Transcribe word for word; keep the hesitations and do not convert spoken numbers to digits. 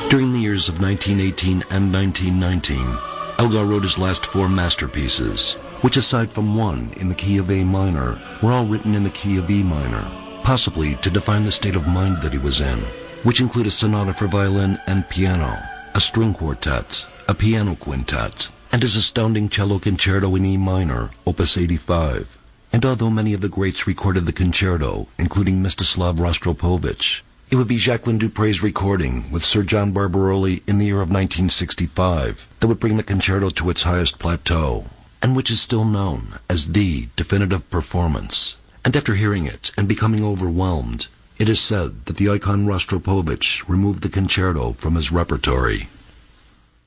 During the years of nineteen eighteen and nineteen nineteen, Elgar wrote his last four masterpieces, which aside from one in the key of A minor, were all written in the key of E minor, possibly to define the state of mind that he was in, which include a sonata for violin and piano, a string quartet, a piano quintet, and his astounding cello concerto in E minor, opus eighty-five. And although many of the greats recorded the concerto, including Mstislav Rostropovich, it would be Jacqueline Dupre's recording with Sir John Barbaroli in the year of nineteen sixty-five that would bring the concerto to its highest plateau, and which is still known as the definitive performance. And after hearing it and becoming overwhelmed, it is said that the icon Rostropovich removed the concerto from his repertory.